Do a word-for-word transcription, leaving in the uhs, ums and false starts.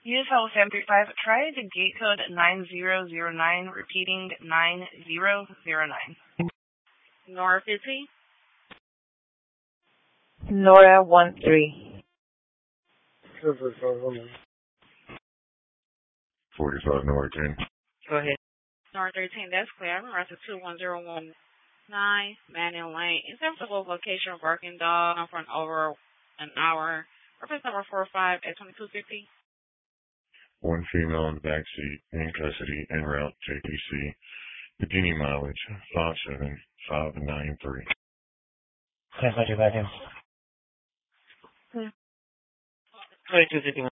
Use Hall seven three five. Try the gate code nine zero zero nine, repeating nine zero zero nine. Nora fifteen. Nora one three. forty-five Nora ten. Go ahead. Nora thirteen, that's clear. I'm arrested two one zero one nine, Manning Lane. In terms of location of working dog for an over an hour. Reference number four five at twenty-two fifty. One female in the back seat, in custody, en route, J P C. Beginning mileage, five seven five nine three. Class, what you got him? twenty-two fifty-one.